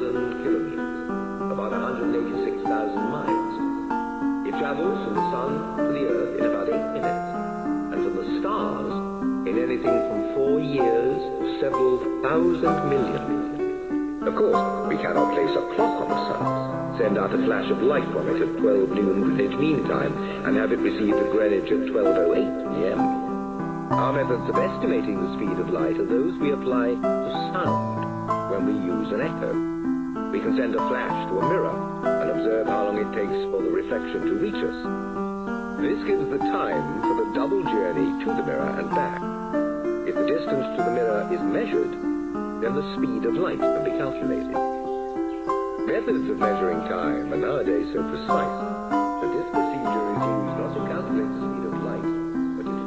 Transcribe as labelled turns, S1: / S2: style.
S1: kilometers, about 186,000 miles. It travels from the sun to the earth in about 8 minutes, and from the stars in anything from 4 years to several thousand million. Of course, we cannot place a clock on the sun, send out a flash of light from it at 12 noon Greenwich Mean Time, and have it received at Greenwich at 12:08 p.m. Our methods of estimating the speed of light are those we apply to sound when we use an echo. We can send a flash to a mirror and observe how long it takes for the reflection to reach us. This gives the time for the double journey to the mirror and back. If the distance to the mirror is measured, then the speed of light can be calculated. Methods of measuring time are nowadays so precise